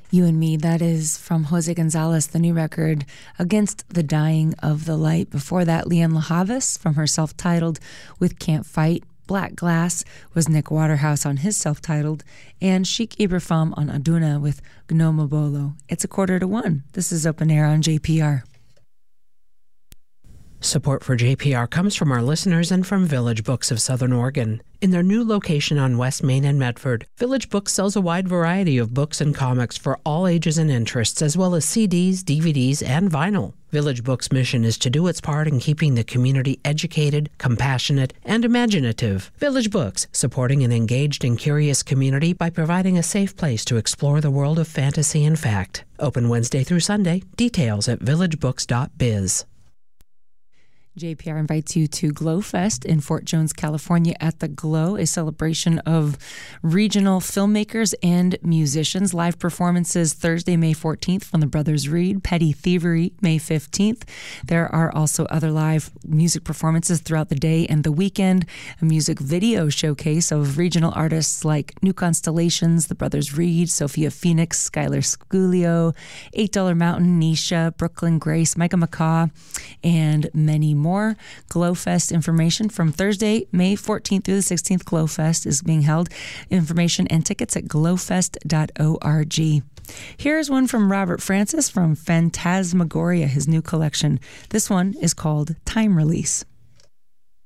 You and Me, that is from Jose Gonzalez, the new record, Against the Dying of the Light. Before that, Lianne La Havas from her self-titled With Can't Fight. Black Glass was Nick Waterhouse on his self-titled, and Sheikh Ibrahim on Aduna with Gnomabolo. It's 1:45. This is Open Air on JPR. Support for JPR comes from our listeners and from Village Books of Southern Oregon. In their new location on West Main and Medford, Village Books sells a wide variety of books and comics for all ages and interests, as well as CDs, DVDs, and vinyl. Village Books' mission is to do its part in keeping the community educated, compassionate, and imaginative. Village Books, supporting an engaged and curious community by providing a safe place to explore the world of fantasy and fact. Open Wednesday through Sunday. Details at villagebooks.biz. JPR invites you to Glow Fest in Fort Jones, California at the Glow, a celebration of regional filmmakers and musicians. Live performances Thursday, May 14th from the Brothers Reed, Petty Thievery, May 15th. There are also other live music performances throughout the day and the weekend, a music video showcase of regional artists like New Constellations, the Brothers Reed, Sophia Phoenix, Skylar Sculio, $8 Mountain, Nisha, Brooklyn Grace, Micah McCaw, and many more. Glowfest information from Thursday, May 14th through the 16th. Glowfest is being held. Information and tickets at glowfest.org. Here's one from Robert Francis from Phantasmagoria, his new collection. This one is called Time Release.